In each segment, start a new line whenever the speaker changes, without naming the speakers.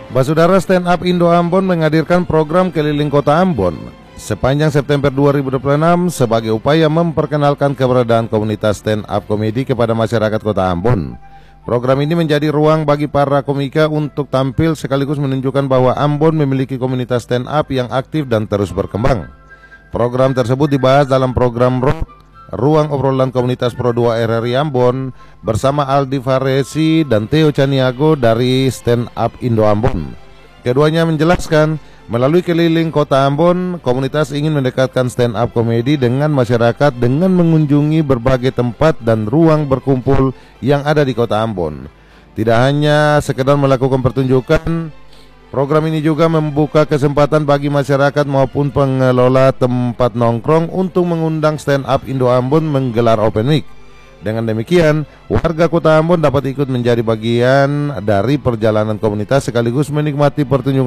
Basudara Stand Up Indo Ambon menghadirkan program keliling kota Ambon sepanjang September 2026 sebagai upaya memperkenalkan keberadaan komunitas stand up komedi kepada masyarakat kota Ambon. Program ini menjadi ruang bagi para komika untuk tampil sekaligus menunjukkan bahwa Ambon memiliki komunitas stand up yang aktif dan terus berkembang. Program tersebut dibahas dalam program Ruang Obrolan Komunitas Pro 2 RRI Ambon bersama Aldi Faresi dan Theo Caniago dari Stand Up Indo Ambon. Keduanya menjelaskan, melalui keliling kota Ambon, komunitas ingin mendekatkan stand up komedi dengan masyarakat dengan mengunjungi berbagai tempat dan ruang berkumpul yang ada di kota Ambon. Tidak hanya sekedar melakukan pertunjukan, program ini juga membuka kesempatan bagi masyarakat maupun pengelola tempat nongkrong untuk mengundang Stand Up Indo Ambon menggelar open mic. Dengan demikian, warga kota Ambon dapat ikut menjadi bagian dari perjalanan komunitas sekaligus menikmati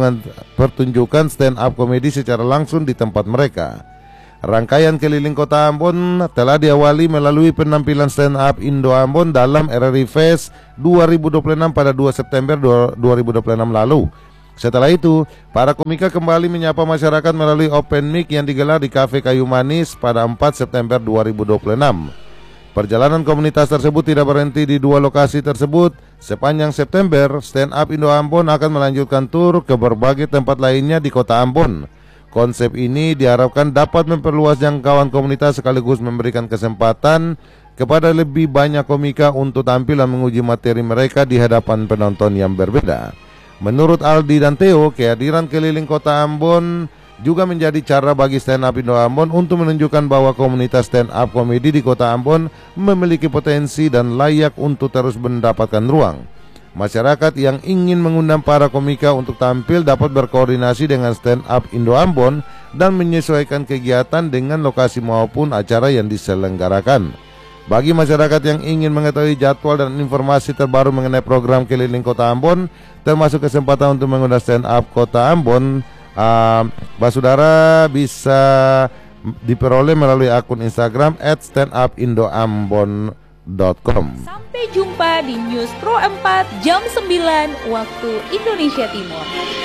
pertunjukan stand up komedi secara langsung di tempat mereka. Rangkaian keliling kota Ambon telah diawali melalui penampilan stand up Indo Ambon dalam RRI Fest 2026 pada 2 September 2026 lalu. Setelah itu, para komika kembali menyapa masyarakat melalui open mic yang digelar di Cafe Kayu Manis pada 4 September 2026. Perjalanan komunitas tersebut tidak berhenti di dua lokasi tersebut. Sepanjang September, Stand Up Indo Ambon akan melanjutkan tur ke berbagai tempat lainnya di kota Ambon. Konsep ini diharapkan dapat memperluas jangkauan komunitas sekaligus memberikan kesempatan kepada lebih banyak komika untuk tampil dan menguji materi mereka di hadapan penonton yang berbeda. Menurut Aldi dan Theo, kehadiran keliling kota Ambon juga menjadi cara bagi Stand Up Indo Ambon untuk menunjukkan bahwa komunitas stand up komedi di kota Ambon memiliki potensi dan layak untuk terus mendapatkan ruang. Masyarakat yang ingin mengundang para komika untuk tampil dapat berkoordinasi dengan Stand Up Indo Ambon dan menyesuaikan kegiatan dengan lokasi maupun acara yang diselenggarakan. Bagi masyarakat yang ingin mengetahui jadwal dan informasi terbaru mengenai program keliling kota Ambon, termasuk kesempatan untuk mengundang stand up kota Ambon, Basudara bisa diperoleh melalui akun Instagram @standupindoambon.com.
Sampai jumpa di News Pro 4 jam 9 waktu Indonesia Timur.